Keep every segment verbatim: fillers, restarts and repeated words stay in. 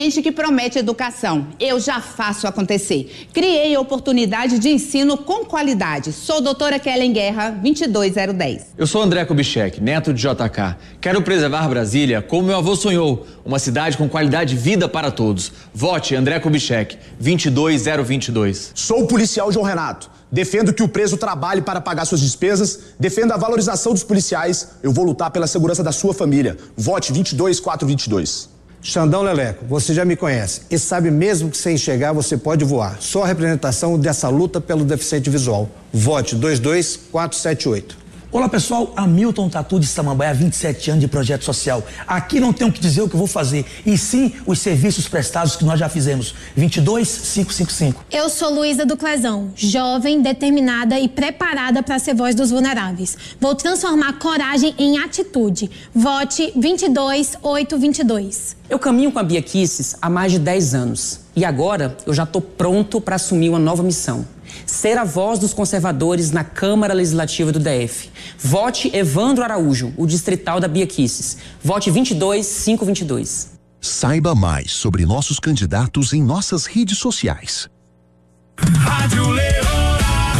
Gente que promete educação, eu já faço acontecer. Criei oportunidade de ensino com qualidade. Sou doutora Kellen Guerra, vinte e dois zero dez. Eu sou André Kubitschek, neto de J K. Quero preservar Brasília como meu avô sonhou. Uma cidade com qualidade de vida para todos. Vote André Kubitschek, vinte e dois zero vinte e dois. Sou o policial João Renato. Defendo que o preso trabalhe para pagar suas despesas. Defendo a valorização dos policiais. Eu vou lutar pela segurança da sua família. Vote vinte e dois quatro vinte e dois. Xandão Leleco, você já me conhece e sabe mesmo que sem enxergar você pode voar. Sou a representação dessa luta pelo deficiente visual. Vote dois dois quatro sete oito. Olá pessoal, Hamilton Tatu de Samambaia, vinte e sete anos de projeto social. Aqui não tenho que dizer o que eu vou fazer, e sim os serviços prestados que nós já fizemos. vinte e dois cinco cinco cinco. Eu sou Luísa do Clezão, jovem, determinada e preparada para ser voz dos vulneráveis. Vou transformar coragem em atitude. Vote vinte e dois oito vinte e dois. Eu caminho com a Bia Kisses há mais de dez anos e agora eu já estou pronto para assumir uma nova missão. Ser a voz dos conservadores na Câmara Legislativa do D F. Vote Evandro Araújo, o distrital da Bia Kisses. Vote vinte e dois cinco vinte e dois. Saiba mais sobre nossos candidatos em nossas redes sociais. Rádio Leoa.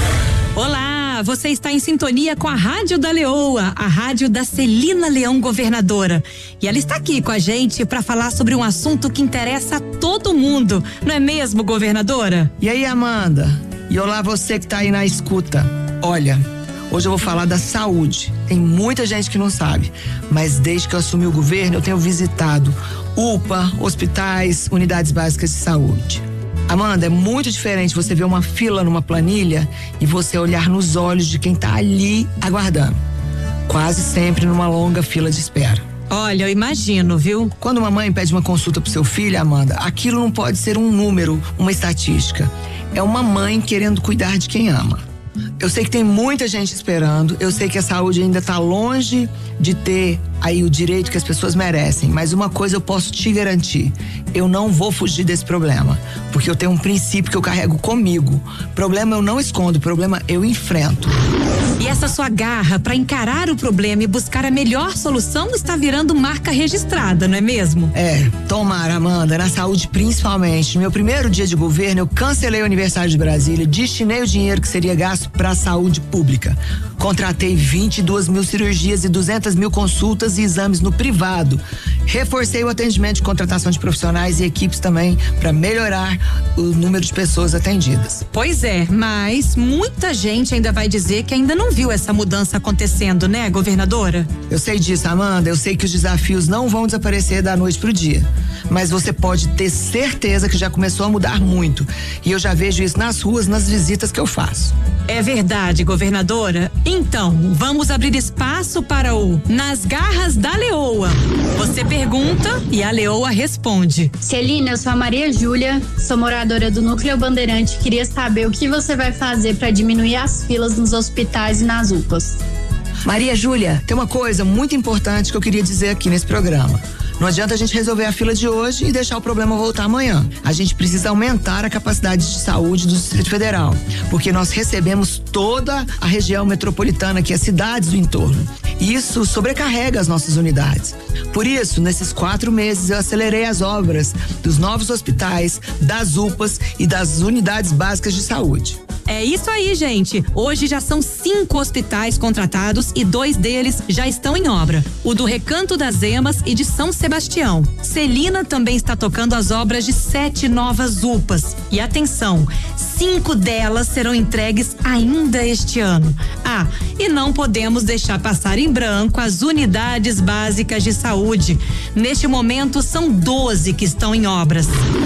Olá, você está em sintonia com a Rádio da Leoa, a rádio da Celina Leão, governadora. E ela está aqui com a gente para falar sobre um assunto que interessa a todo mundo, não é mesmo, governadora? E aí, Amanda? E olá você que tá aí na escuta. Olha, hoje eu vou falar da saúde. Tem muita gente que não sabe, mas desde que eu assumi o governo eu tenho visitado U P A, hospitais, unidades básicas de saúde. Amanda, é muito diferente você ver uma fila numa planilha e você olhar nos olhos de quem tá ali aguardando. Quase sempre numa longa fila de espera. Olha, eu imagino, viu? Quando uma mãe pede uma consulta pro seu filho, Amanda, aquilo não pode ser um número, uma estatística. É uma mãe querendo cuidar de quem ama. Eu sei que tem muita gente esperando, eu sei que a saúde ainda está longe de ter aí o direito que as pessoas merecem, mas uma coisa eu posso te garantir, eu não vou fugir desse problema, porque eu tenho um princípio que eu carrego comigo. Problema eu não escondo, problema eu enfrento. E essa sua garra para encarar o problema e buscar a melhor solução está virando marca registrada, não é mesmo? É, tomara, Amanda, na saúde principalmente. No meu primeiro dia de governo, eu cancelei o aniversário de Brasília, destinei o dinheiro que seria gasto para a saúde pública. Contratei vinte e duas mil cirurgias e duzentas mil consultas e exames no privado. Reforcei o atendimento de contratação de profissionais e equipes também para melhorar o número de pessoas atendidas. Pois é, mas muita gente ainda vai dizer que ainda não viu essa mudança acontecendo, né, governadora? Eu sei disso, Amanda, eu sei que os desafios não vão desaparecer da noite pro dia, mas você pode ter certeza que já começou a mudar muito, e eu já vejo isso nas ruas, nas visitas que eu faço. É verdade, governadora. Então, vamos abrir espaço para o Nas Garras da Leoa. Você pergunta e a Leoa responde. Celina, eu sou a Maria Júlia, sou moradora do Núcleo Bandeirante. Queria saber o que você vai fazer para diminuir as filas nos hospitais e nas U P As. Maria Júlia, tem uma coisa muito importante que eu queria dizer aqui nesse programa. Não adianta a gente resolver a fila de hoje e deixar o problema voltar amanhã. A gente precisa aumentar a capacidade de saúde do Distrito Federal, porque nós recebemos toda a região metropolitana, que é cidades do entorno. E isso sobrecarrega as nossas unidades. Por isso, nesses quatro meses, eu acelerei as obras dos novos hospitais, das U P As e das unidades básicas de saúde. É isso aí, gente. Hoje já são cinco hospitais contratados e dois deles já estão em obra. O do Recanto das Emas e de São Sebastião. Celina também está tocando as obras de sete novas U P As. E atenção, cinco delas serão entregues ainda este ano. Ah, e não podemos deixar passar em branco as unidades básicas de saúde. Neste momento, são doze que estão em obras.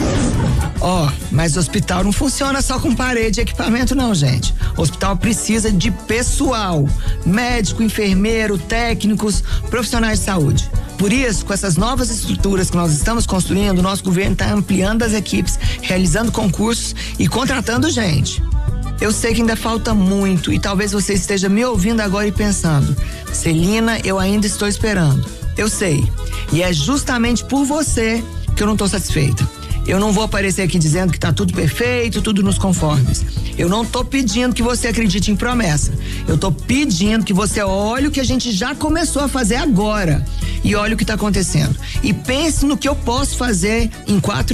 Ó, oh, mas o hospital não funciona só com parede e equipamento não, gente. O hospital precisa de pessoal, médico, enfermeiro, técnicos, profissionais de saúde. Por isso, com essas novas estruturas que nós estamos construindo, o nosso governo está ampliando as equipes, realizando concursos e contratando gente. Eu sei que ainda falta muito e talvez você esteja me ouvindo agora e pensando, Celina, eu ainda estou esperando. Eu sei, e é justamente por você que eu não estou satisfeita. Eu não vou aparecer aqui dizendo que tá tudo perfeito, tudo nos conformes. Eu não tô pedindo que você acredite em promessa. Eu tô pedindo que você olhe o que a gente já começou a fazer agora e olha o que está acontecendo. E pense no que eu posso fazer em quatro